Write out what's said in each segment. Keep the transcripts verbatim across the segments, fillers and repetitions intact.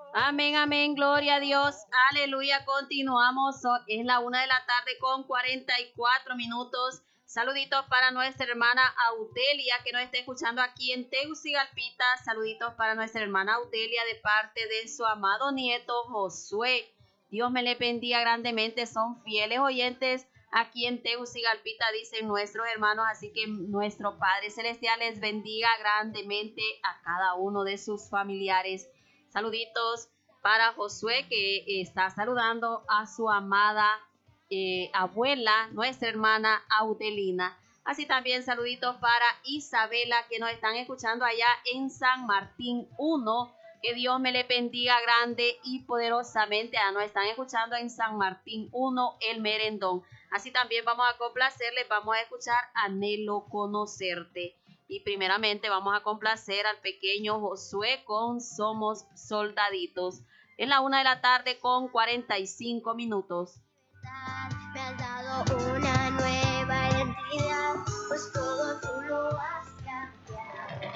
Amén, amén, gloria a Dios, aleluya, continuamos, so- es la una de la tarde con cuarenta y cuatro minutos, saluditos para nuestra hermana Audelia que nos está escuchando aquí en Tegucigalpita, saluditos para nuestra hermana Audelia de parte de su amado nieto Josué, Dios me le bendiga grandemente, son fieles oyentes aquí en Tegucigalpita, dicen nuestros hermanos, así que nuestro Padre Celestial les bendiga grandemente a cada uno de sus familiares. Saluditos para Josué que está saludando a su amada eh, abuela, nuestra hermana Audelina. Así también saluditos para Isabela que nos están escuchando allá en San Martín uno. Que Dios me le bendiga grande y poderosamente. Ah, nos están escuchando en San Martín uno, el Merendón. Así también vamos a complacerles, vamos a escuchar Anhelo Conocerte. Y primeramente vamos a complacer al pequeño Josué con Somos Soldaditos. Es la una de la tarde con cuarenta y cinco minutos. Me has dado una nueva identidad, pues todo tú lo has cambiado.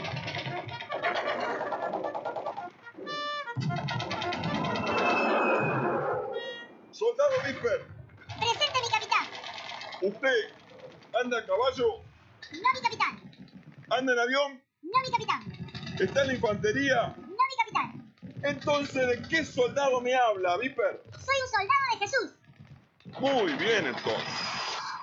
Soldado Viper, Presente, mi capitán. ¿usted anda a caballo? No, mi capitán. ¿Anda en avión? No, mi capitán. ¿Está en la infantería? No, mi capitán. Entonces, ¿de qué soldado me habla, Viper? Soy un soldado de Jesús. Muy bien, entonces.